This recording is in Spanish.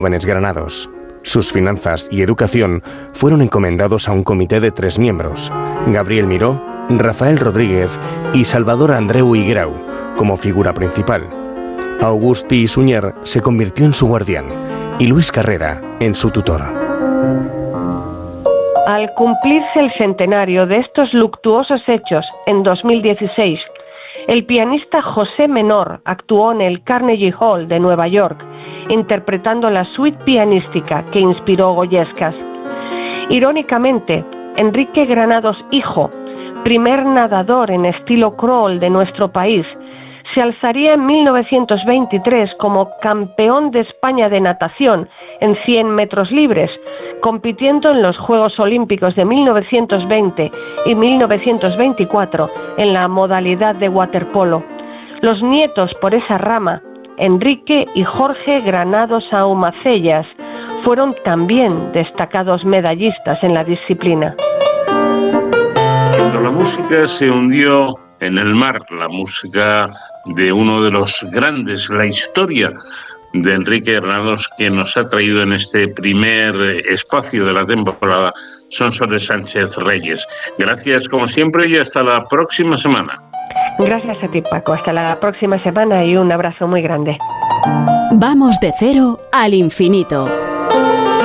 jóvenes granados. Sus finanzas y educación fueron encomendados a un comité de 3 miembros, Gabriel Miró, Rafael Rodríguez y Salvador Andreu y Grau, como figura principal. August Pi Sunyer se convirtió en su guardián y Luis Carrera en su tutor. Al cumplirse el centenario de estos luctuosos hechos en 2016, el pianista José Menor actuó en el Carnegie Hall de Nueva York, interpretando la suite pianística que inspiró Goyescas. Irónicamente, Enrique Granados hijo, primer nadador en estilo crawl de nuestro país, se alzaría en 1923 como campeón de España de natación en 100 metros libres, compitiendo en los Juegos Olímpicos de 1920 y 1924 en la modalidad de waterpolo. Los nietos por esa rama, Enrique y Jorge Granados Aumacellas, fueron también destacados medallistas en la disciplina. Cuando la música se hundió en el mar, la música de uno de los grandes, la historia de Enrique Granados, que nos ha traído en este primer espacio de la temporada, Sonsoles Sánchez Reyes. Gracias como siempre y hasta la próxima semana. Gracias a ti, Paco. Hasta la próxima semana y un abrazo muy grande. Vamos de cero al infinito.